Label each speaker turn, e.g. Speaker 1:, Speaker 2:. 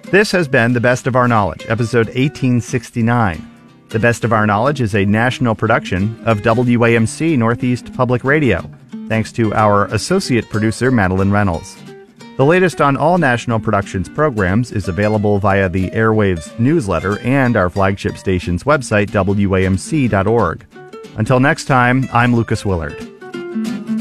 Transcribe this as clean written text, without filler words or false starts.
Speaker 1: This has been The Best of Our Knowledge, episode 1869. The Best of Our Knowledge is a national production of WAMC Northeast Public Radio, thanks to our associate producer, Madeline Reynolds. The latest on all National Productions programs is available via the Airwaves newsletter and our flagship station's website, WAMC.org. Until next time, I'm Lucas Willard.